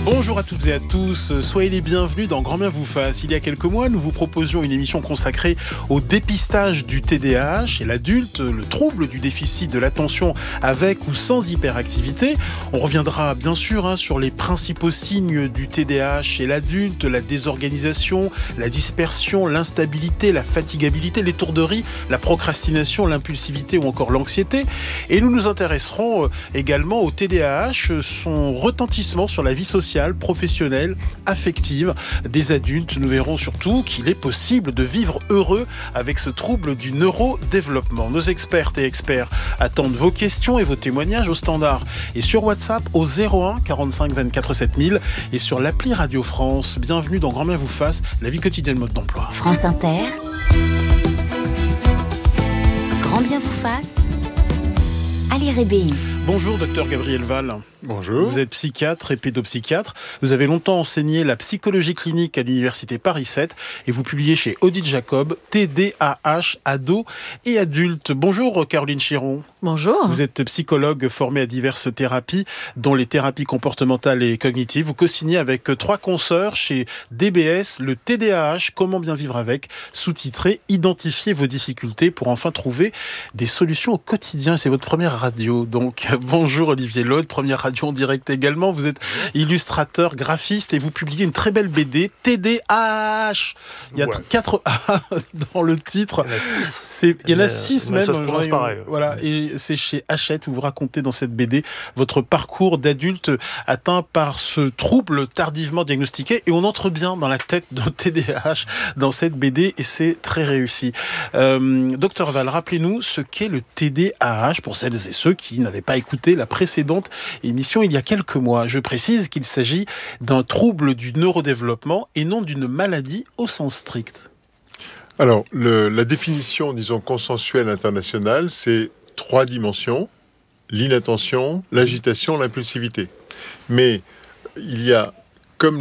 Bonjour à toutes et à tous, soyez les bienvenus dans Grand Bien vous fasse. Il y a quelques mois, nous vous proposions une émission consacrée au dépistage du TDAH chez l'adulte, le trouble du déficit de l'attention avec ou sans hyperactivité. On reviendra bien sûr sur les principaux signes du TDAH chez l'adulte, la désorganisation, la dispersion, l'instabilité, la fatigabilité, l'étourderie, la procrastination, l'impulsivité ou encore l'anxiété. Et nous nous intéresserons également au TDAH, son retentissement sur la vie sociale, professionnelle, affective des adultes. Nous verrons surtout qu'il est possible de vivre heureux avec ce trouble du neurodéveloppement. Nos expertes et experts attendent vos questions et vos témoignages au standard et sur WhatsApp au 01 45 24 7000 et sur l'appli Radio France. Bienvenue dans Grand Bien vous fasse, la vie quotidienne mode d'emploi. France Inter, Grand Bien vous fasse, Ali Rébéi. Bonjour, docteur Gabriel Val. Bonjour. Vous êtes psychiatre et pédopsychiatre. Vous avez longtemps enseigné la psychologie clinique à l'université Paris 7 et vous publiez chez Odile Jacob TDAH, ados et adultes. Bonjour Caroline Chiron. Bonjour. Vous êtes psychologue formée à diverses thérapies, dont les thérapies comportementales et cognitives. Vous co-signez avec 3 consoeurs chez DBS le TDAH, comment bien vivre avec, sous-titré Identifiez vos difficultés pour enfin trouver des solutions au quotidien. C'est votre première radio, donc bonjour Olivier Laude, première radio en direct également. Vous êtes illustrateur, graphiste et vous publiez une très belle BD, TDAH. Il y a 4 A dans le titre. Il y en a 6 même. Ça se prononce pareil. Voilà, et c'est chez Hachette où vous racontez dans cette BD votre parcours d'adulte atteint par ce trouble tardivement diagnostiqué. Et on entre bien dans la tête d'un TDAH dans cette BD et c'est très réussi. Docteur Val, rappelez-nous ce qu'est le TDAH pour celles et ceux qui n'avaient pas écouté la précédente émission il y a quelques mois. Je précise qu'il s'agit d'un trouble du neurodéveloppement et non d'une maladie au sens strict. Alors, la définition, disons, consensuelle internationale, c'est 3 dimensions: l'inattention, l'agitation, l'impulsivité. Mais il y a, comme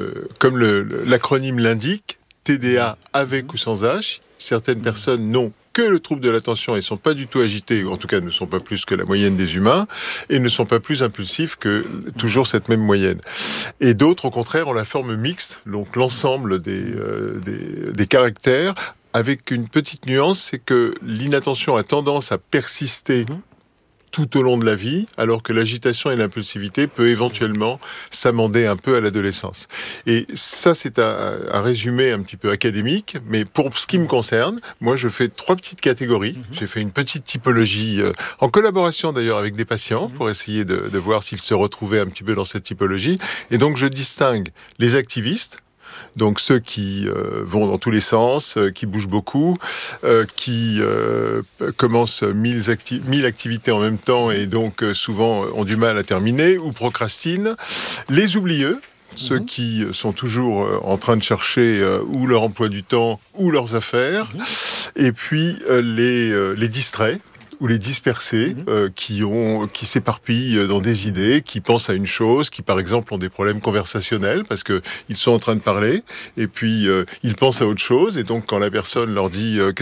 l'acronyme l'indique, TDA avec ou sans H, certaines personnes n'ont que le trouble de l'attention et ne sont pas du tout agités, ou en tout cas ne sont pas plus que la moyenne des humains, et ne sont pas plus impulsifs que toujours cette même moyenne. Et d'autres, au contraire, ont la forme mixte, donc l'ensemble des caractères, avec une petite nuance, c'est que l'inattention a tendance à persister tout au long de la vie, alors que l'agitation et l'impulsivité peut éventuellement s'amender un peu à l'adolescence. Et ça, c'est un résumé un petit peu académique, mais pour ce qui me concerne, moi, je fais 3 petites catégories. J'ai fait une petite typologie, en collaboration d'ailleurs avec des patients, pour essayer de voir s'ils se retrouvaient un petit peu dans cette typologie. Et donc, je distingue les activistes, donc ceux qui vont dans tous les sens, qui bougent beaucoup, qui commencent 1000 activités en même temps et donc souvent ont du mal à terminer ou procrastinent. Les oublieux, ceux qui sont toujours en train de chercher ou leur emploi du temps ou leurs affaires. Et puis les distraits ou les dispersés qui s'éparpillent dans des idées, qui pensent à une chose, qui par exemple ont des problèmes conversationnels parce qu'ils sont en train de parler et puis ils pensent à autre chose et donc quand la personne leur dit